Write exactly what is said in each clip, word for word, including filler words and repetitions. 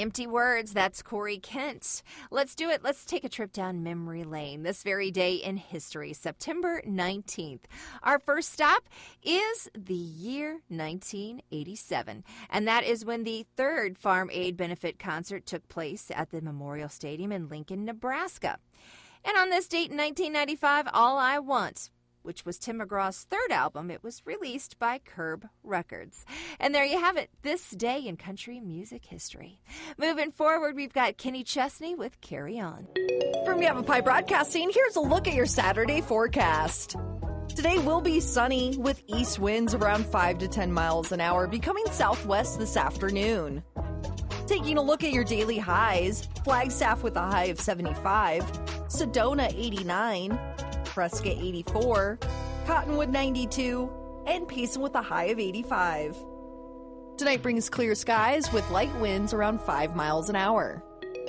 Empty Words, that's Corey Kent. Let's do it. Let's take a trip down memory lane this very day in history, September nineteenth. Our first stop is the year nineteen eighty-seven, and that is when the third Farm Aid benefit concert took place at the Memorial Stadium in Lincoln, Nebraska. And on this date in nineteen ninety-five, All I Want, which was Tim McGraw's third album, it was released by Curb Records. And there you have it, this day in country music history. Moving forward, we've got Kenny Chesney with Carry On. From Yavapai Broadcasting, here's a look at your Saturday forecast. Today will be sunny with east winds around five to ten miles an hour, becoming southwest this afternoon. Taking a look at your daily highs, Flagstaff with a high of seventy-five, Sedona eighty-nine, Prescott eighty-four, Cottonwood ninety-two, and Payson with a high of eighty-five. Tonight brings clear skies with light winds around five miles an hour.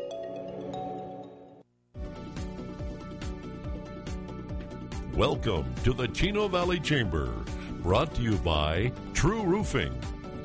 Welcome to the Chino Valley Chamber, brought to you by True Roofing.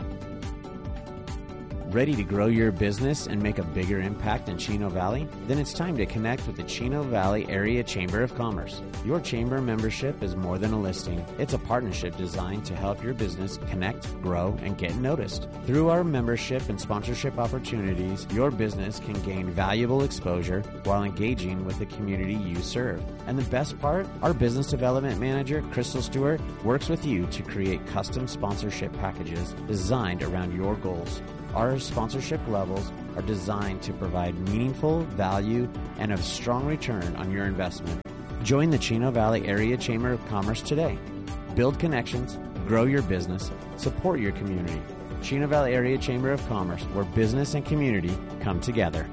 Ready to grow your business and make a bigger impact in Chino Valley? Then it's time to connect with the Chino Valley Area Chamber of Commerce. Your chamber membership is more than a listing. It's a partnership designed to help your business connect, grow, and get noticed. Through our membership and sponsorship opportunities, your business can gain valuable exposure while engaging with the community you serve. And the best part? Our business development manager, Crystal Stewart, works with you to create custom sponsorship packages designed around your goals. Our sponsorship levels are designed to provide meaningful value and a strong return on your investment. Join the Chino Valley Area Chamber of Commerce today. Build connections, grow your business, support your community. Chino Valley Area Chamber of Commerce, where business and community come together.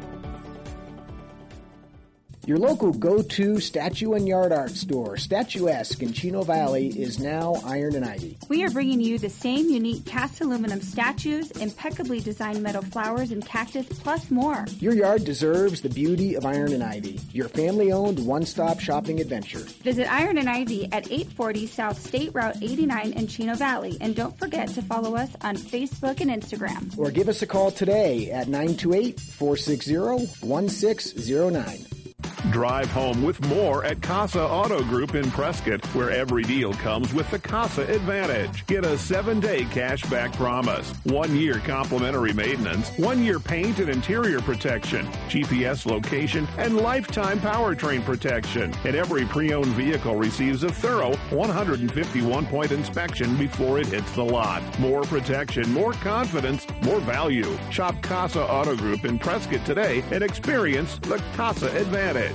Your local go-to statue and yard art store, Statuesque in Chino Valley, is now Iron and Ivy. We are bringing you the same unique cast aluminum statues, impeccably designed metal flowers and cactus, plus more. Your yard deserves the beauty of Iron and Ivy, your family-owned one-stop shopping adventure. Visit Iron and Ivy at eight forty South State Route eighty-nine in Chino Valley, and don't forget to follow us on Facebook and Instagram. Or give us a call today at nine two eight, four six zero, one six zero nine. Drive home with more at Casa Auto Group in Prescott, where every deal comes with the Casa Advantage. Get a seven-day cash-back promise, one-year complimentary maintenance, one-year paint and interior protection, G P S location, and lifetime powertrain protection. And every pre-owned vehicle receives a thorough one hundred fifty-one point inspection before it hits the lot. More protection, more confidence, more value. Shop Casa Auto Group in Prescott today and experience the Casa Advantage.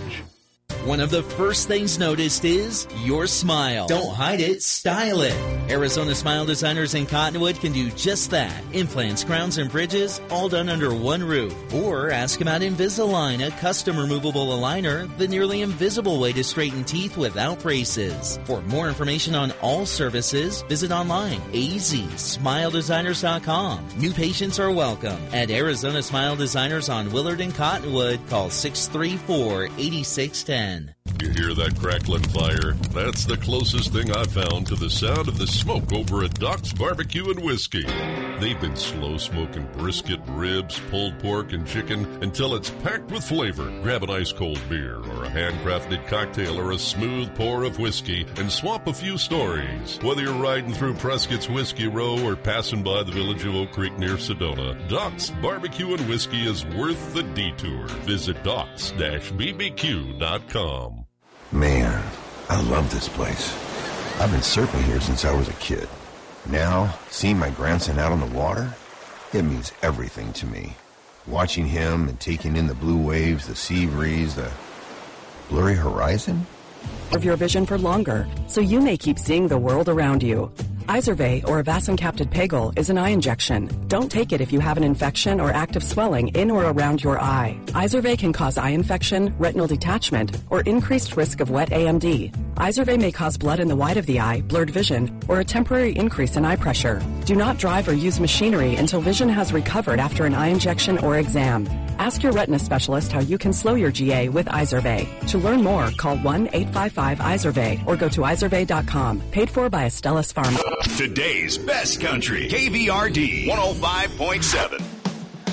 One of the first things noticed is your smile. Don't hide it, style it. Arizona Smile Designers in Cottonwood can do just that. Implants, crowns, and bridges, all done under one roof. Or ask about Invisalign, a custom removable aligner, the nearly invisible way to straighten teeth without braces. For more information on all services, visit online, a z smile designers dot com. New patients are welcome. At Arizona Smile Designers on Willard and Cottonwood, call six three four, eight six one zero. You hear that crackling fire? That's the closest thing I've found to the sound of the smoke over at Doc's Barbecue and Whiskey. They've been slow smoking brisket, ribs, pulled pork, and chicken until it's packed with flavor. Grab an ice cold beer or a handcrafted cocktail or a smooth pour of whiskey and swap a few stories. Whether you're riding through Prescott's Whiskey Row or passing by the village of Oak Creek near Sedona, Doc's Barbecue and Whiskey is worth the detour. Visit docs dash b b q dot com. Man, I love this place. I've been surfing here since I was a kid. Now, seeing my grandson out on the water, it means everything to me. Watching him and taking in the blue waves, the sea breeze, the blurry horizon. Of your vision for longer, so you may keep seeing the world around you. Izervay, or avacincaptad pegol, is an eye injection. Don't take it if you have an infection or active swelling in or around your eye. Izervay can cause eye infection, retinal detachment, or increased risk of wet A M D. Izervay may cause blood in the white of the eye, blurred vision, or a temporary increase in eye pressure. Do not drive or use machinery until vision has recovered after an eye injection or exam. Ask your retina specialist how you can slow your G A with Izervay. To learn more, call one eight five five Izervay or go to izervay dot com. Paid for by Astellas Pharma. Today's best country, K V R D one oh five point seven.